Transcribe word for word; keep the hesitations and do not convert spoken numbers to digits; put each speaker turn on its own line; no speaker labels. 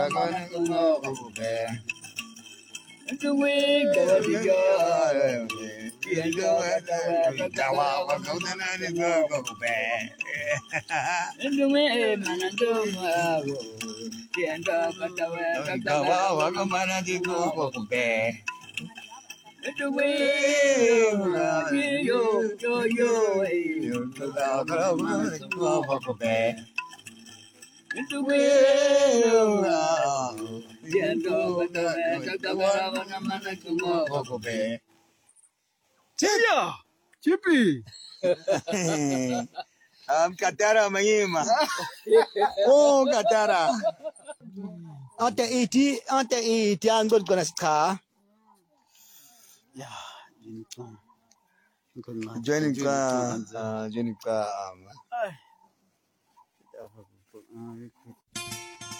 Tia, Chippy.
Um, Katara Mayima. Oh, Katara. Ante iti, ante iti, ang good ko na ska.
Yeah,
Joining ka, joining ka.
Ay.